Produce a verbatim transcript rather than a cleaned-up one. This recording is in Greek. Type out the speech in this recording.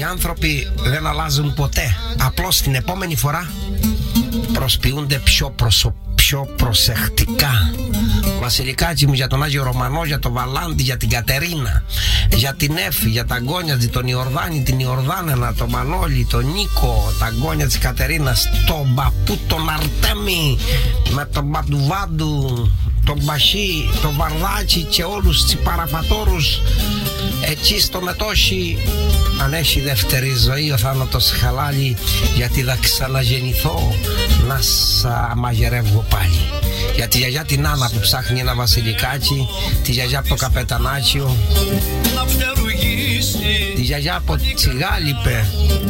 άνθρωποι δεν αλλάζουν ποτέ. Απλώς την επόμενη φορά προσποιούνται πιο, προσω... πιο προσεκτικά. Βασιλικάτσι μου, για τον Άγιο Ρωμανό, για τον Βαλάντη, για την Κατερίνα, για την Έφη, για τα γκόνια, τον Ιορδάνη, την Ιορδάνενα, τον Μανώλη, τον Νίκο, τα γκόνια της Κατερίνας, τον Παππού, τον Αρτέμι, με τον Παντουβάντου, τον Μπασί, τον Βαρδάτσι και όλους τους παραφατόρους. Έτσι στο μετώσι, αν έχει δεύτερη ζωή ο θάνατος χαλάλι, γιατί θα ξαναγεννηθώ να σα μαγειρεύω πάλι. Για τη γιαγιά την Άννα που ψάχνει ένα βασιλικάκι, τη γιαγιά από το Καπετανάτσιο, τη γιαγιά από Τσιγάλιπε,